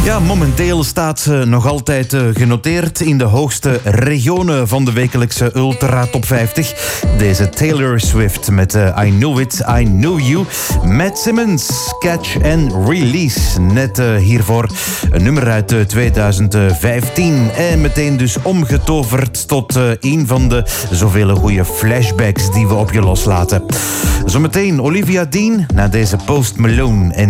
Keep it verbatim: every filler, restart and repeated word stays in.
Ja, momenteel staat ze nog altijd uh, genoteerd in de hoogste regionen van de wekelijkse Ultra Top vijftig. Deze Taylor Swift met uh, I Knew It, I Knew You. Matt Simmons, Catch and Release. Net uh, hiervoor een nummer uit uh, tweeduizend vijftien. En meteen dus omgetoverd tot uh, een van de zoveel goede flashbacks die we op je loslaten. Zometeen Olivia Dean na deze Post Malone en